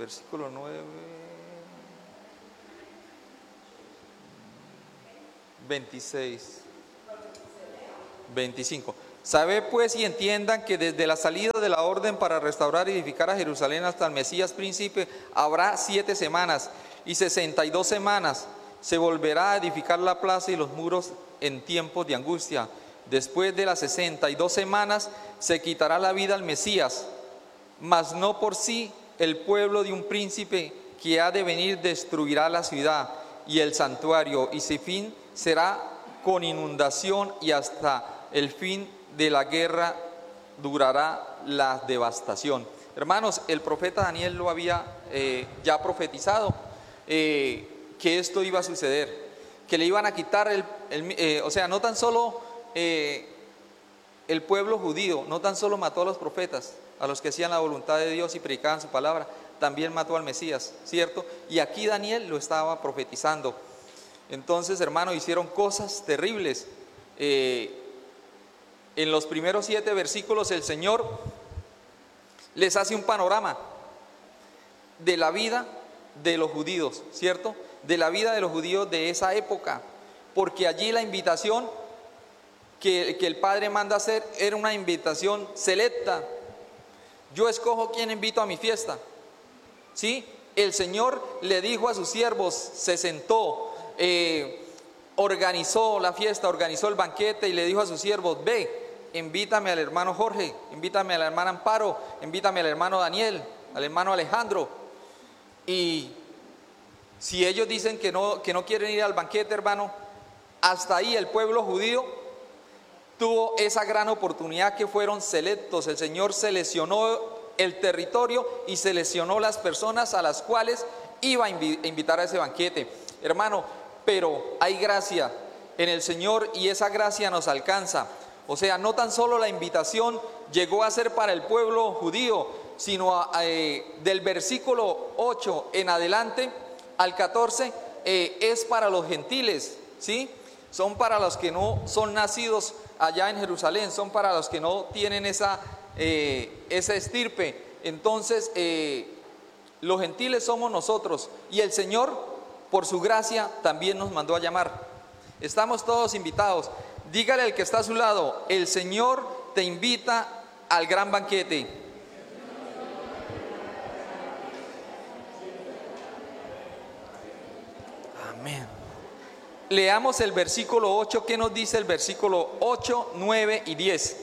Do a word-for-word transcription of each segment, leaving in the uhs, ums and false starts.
versículo nueve, veintiséis, veinticinco. Sabe pues y entiendan que desde la salida de la orden para restaurar y edificar a Jerusalén hasta el Mesías príncipe habrá siete semanas y sesenta y dos semanas. Se volverá a edificar la plaza y los muros en tiempos de angustia. Después de las sesenta y dos semanas se quitará la vida al Mesías, mas no por sí. El pueblo de un príncipe que ha de venir destruirá la ciudad y el santuario, y su fin será con inundación, y hasta el fin de la guerra durará la devastación. Hermanos, el profeta Daniel lo había eh, ya profetizado, eh, que esto iba a suceder, que le iban a quitar, el, el, eh, o sea, no tan solo eh, el pueblo judío, no tan solo mató a los profetas, a los que hacían la voluntad de Dios y predicaban su palabra, también mató al Mesías, ¿cierto? Y aquí Daniel lo estaba profetizando. Entonces, hermano, hicieron cosas terribles. Eh, en los primeros siete versículos el Señor les hace un panorama de la vida de los judíos, ¿cierto? De la vida de los judíos de esa época, porque allí la invitación que, que el Padre manda hacer era una invitación selecta. Yo escojo quién invito a mi fiesta, ¿sí? El Señor le dijo a sus siervos, se sentó, eh, organizó la fiesta, organizó el banquete y le dijo a sus siervos: ve, invítame al hermano Jorge, invítame a la hermana Amparo, invítame al hermano Daniel, al hermano Alejandro. Y si ellos dicen que no, que no quieren ir al banquete, hermano, hasta ahí el pueblo judío tuvo esa gran oportunidad, que fueron selectos. El Señor seleccionó el territorio y seleccionó las personas a las cuales iba a invitar a ese banquete, hermano. Pero hay gracia en el Señor y esa gracia nos alcanza. O sea, no tan solo la invitación llegó a ser para el pueblo judío, sino eh, del versículo ocho en adelante al catorce eh, es para los gentiles, ¿sí? Son para los que no son nacidos allá en Jerusalén, son para los que no tienen esa, eh, esa estirpe. Entonces, eh, los gentiles somos nosotros, y el Señor, por su gracia, también nos mandó a llamar. Estamos todos invitados. Dígale al que está a su lado: el Señor te invita al gran banquete. Amén. Leamos el versículo ocho. ¿Qué nos dice el versículo ocho, nueve y diez?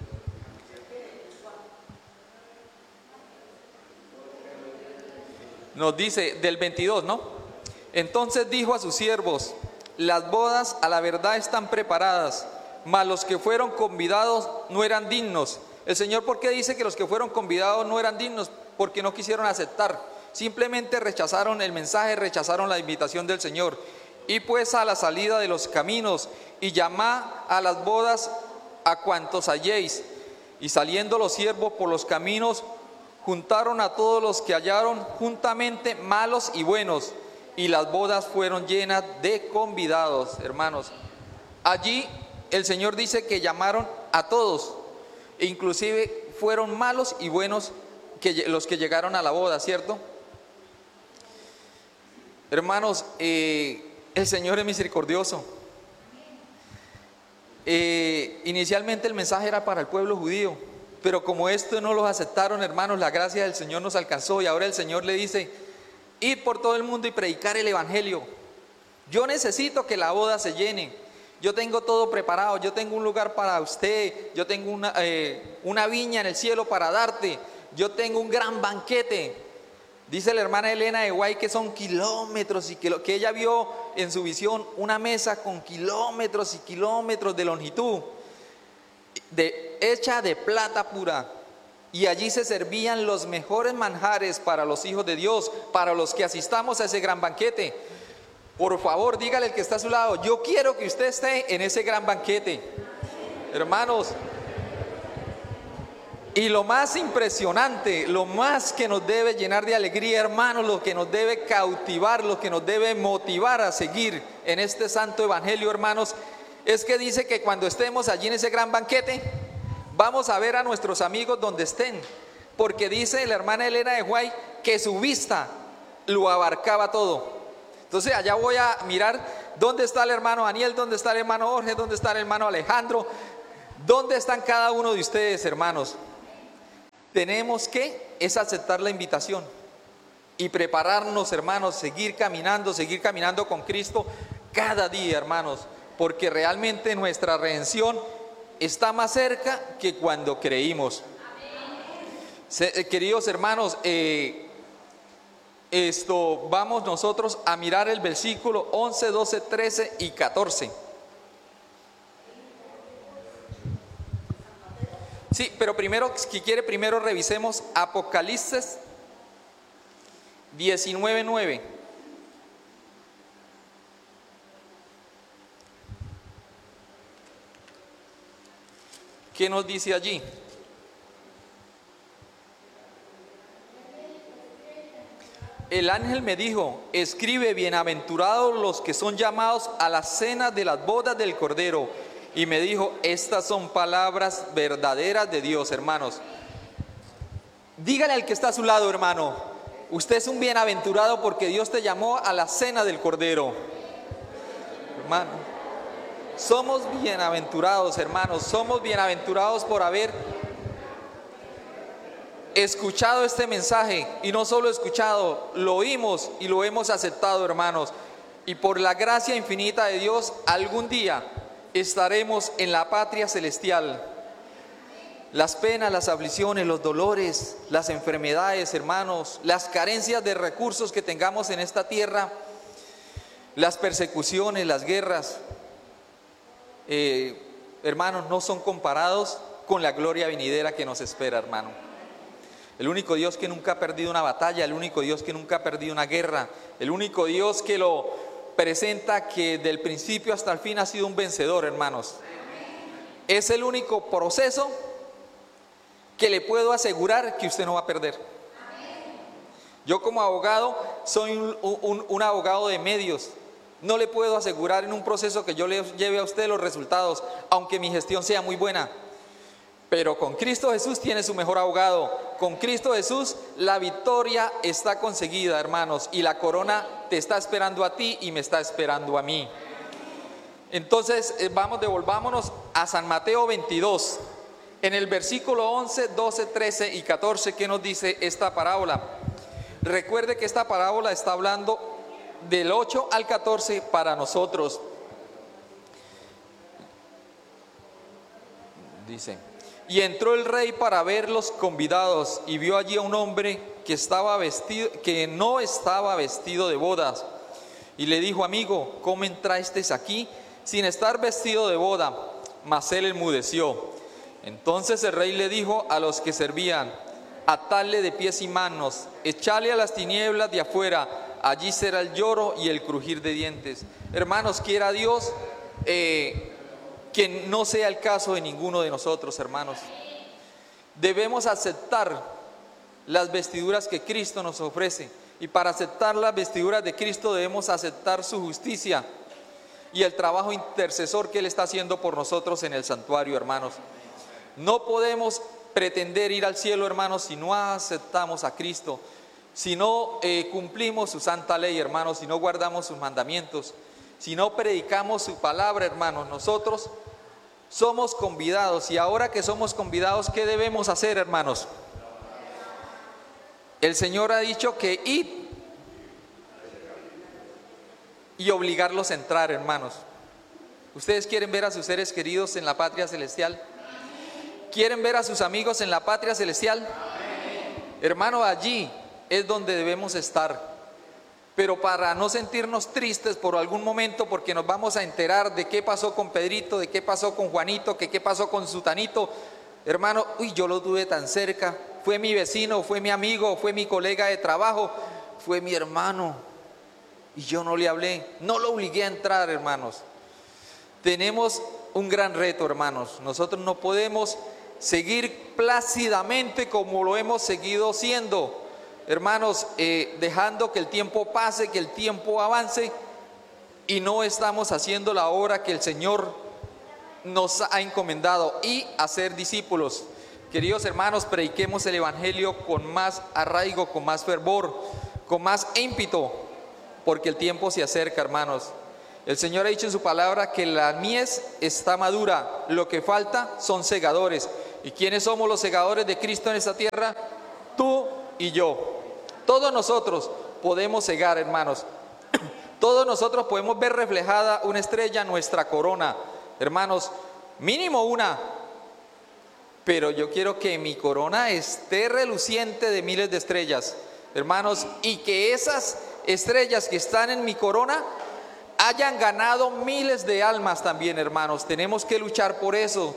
Nos dice del veintidós, ¿no? Entonces dijo a sus siervos: las bodas a la verdad están preparadas, mas los que fueron convidados no eran dignos. El Señor, ¿por qué dice que los que fueron convidados no eran dignos? Porque no quisieron aceptar, simplemente rechazaron el mensaje, rechazaron la invitación del Señor. Y pues a la salida de los caminos, y llamad a las bodas a cuantos halléis. Y saliendo los siervos por los caminos, juntaron a todos los que hallaron juntamente, malos y buenos, y las bodas fueron llenas de convidados. Hermanos, allí el Señor dice que llamaron a todos, e inclusive fueron malos y buenos que, los que llegaron a la boda, ¿cierto? Hermanos, eh, el Señor es misericordioso. Eh, inicialmente el mensaje era para el pueblo judío, pero como esto no los aceptaron, hermanos, la gracia del Señor nos alcanzó, y ahora el Señor le dice: ir por todo el mundo y predicar el evangelio. Yo necesito que la boda se llene. Yo tengo todo preparado, yo tengo un lugar para usted, yo tengo una, eh, una viña en el cielo para darte, yo tengo un gran banquete. Dice la hermana Elena de Guay que son kilómetros, y que, lo, que ella vio en su visión una mesa con kilómetros y kilómetros de longitud, de, hecha de plata pura. Y allí se servían los mejores manjares para los hijos de Dios, para los que asistamos a ese gran banquete. Por favor, dígale al que está a su lado: yo quiero que usted esté en ese gran banquete, hermanos. Y lo más impresionante, lo más que nos debe llenar de alegría, hermanos, lo que nos debe cautivar, lo que nos debe motivar a seguir en este santo evangelio, hermanos, es que dice que cuando estemos allí en ese gran banquete, vamos a ver a nuestros amigos donde estén, porque dice la hermana Elena de Guay que su vista lo abarcaba todo. Entonces allá voy a mirar dónde está el hermano Daniel, dónde está el hermano Jorge, dónde está el hermano Alejandro, dónde están cada uno de ustedes, hermanos. Tenemos que es aceptar la invitación y prepararnos, hermanos, seguir caminando, seguir caminando con Cristo cada día, hermanos, porque realmente nuestra redención está más cerca que cuando creímos. Se, queridos hermanos, eh, esto vamos nosotros a mirar el versículo once, doce, trece y catorce. Sí, pero primero, si quiere, primero revisemos Apocalipsis diecinueve, nueve. ¿Qué nos dice allí? El ángel me dijo, escribe, bienaventurados los que son llamados a la cena de las bodas del Cordero. Y me dijo, estas son palabras verdaderas de Dios, hermanos. Dígale al que está a su lado, hermano, usted es un bienaventurado porque Dios te llamó a la cena del Cordero. Hermano, somos bienaventurados, hermanos, somos bienaventurados por haber escuchado este mensaje, y no solo escuchado, lo oímos y lo hemos aceptado, hermanos, y por la gracia infinita de Dios algún día estaremos en la patria celestial. Las penas, las aflicciones, los dolores, las enfermedades, hermanos, las carencias de recursos que tengamos en esta tierra, las persecuciones, las guerras, eh, hermanos, no son comparados con la gloria venidera que nos espera, hermano. El único Dios que nunca ha perdido una batalla, el único Dios que nunca ha perdido una guerra, el único Dios que lo presenta que del principio hasta el fin ha sido un vencedor, hermanos. Es el único proceso que le puedo asegurar que usted no va a perder. Yo como abogado soy un, un, un abogado de medios. No le puedo asegurar en un proceso que yo le lleve a usted los resultados, aunque mi gestión sea muy buena. Pero con Cristo Jesús tiene su mejor abogado. Con Cristo Jesús la victoria está conseguida, hermanos, y la corona te está esperando a ti y me está esperando a mí. Entonces, vamos, devolvámonos a San Mateo veintidós. En el versículo once, doce, trece y catorce, ¿qué nos dice esta parábola? Recuerde que esta parábola está hablando del ocho al catorce para nosotros. Dice: y entró el rey para ver los convidados, y vio allí a un hombre que estaba vestido, que no estaba vestido de bodas. Y le dijo: amigo, ¿cómo entraste aquí sin estar vestido de boda? Mas él enmudeció. Entonces el rey le dijo a los que servían: atadle de pies y manos, echale a las tinieblas de afuera, allí será el lloro y el crujir de dientes. Hermanos, quiera Dios eh, que no sea el caso de ninguno de nosotros, hermanos. Debemos aceptar las vestiduras que Cristo nos ofrece, y para aceptar las vestiduras de Cristo debemos aceptar su justicia y el trabajo intercesor que Él está haciendo por nosotros en el santuario, hermanos. No podemos pretender ir al cielo, hermanos, si no aceptamos a Cristo, si no eh, cumplimos su santa ley, hermanos, si no guardamos sus mandamientos, si no predicamos su palabra, hermanos. Nosotros somos convidados, y ahora que somos convidados, ¿qué debemos hacer, hermanos? El Señor ha dicho que id y obligarlos a entrar, hermanos. ¿Ustedes quieren ver a sus seres queridos en la patria celestial? ¿Quieren ver a sus amigos en la patria celestial? Hermano, allí es donde debemos estar. Pero para no sentirnos tristes por algún momento, porque nos vamos a enterar de qué pasó con Pedrito, de qué pasó con Juanito, que qué pasó con Sutanito, hermano, uy, yo lo tuve tan cerca, fue mi vecino, fue mi amigo, fue mi colega de trabajo, fue mi hermano, y yo no le hablé, no lo obligué a entrar, hermanos. Tenemos un gran reto, hermanos. Nosotros no podemos seguir plácidamente como lo hemos seguido siendo, hermanos, eh, dejando que el tiempo pase, que el tiempo avance, y no estamos haciendo la obra que el Señor nos ha encomendado, y hacer discípulos. Queridos hermanos, prediquemos el Evangelio con más arraigo, con más fervor, con más ímpetu, porque el tiempo se acerca, hermanos. El Señor ha dicho en su palabra que la mies está madura, lo que falta son segadores. ¿Y quiénes somos los segadores de Cristo en esta tierra? Tú y yo. Todos nosotros podemos segar, hermanos. Todos nosotros podemos ver reflejada una estrella en nuestra corona. Hermanos, mínimo una. Pero yo quiero que mi corona esté reluciente de miles de estrellas, hermanos, y que esas estrellas que están en mi corona hayan ganado miles de almas también, hermanos. Tenemos que luchar por eso.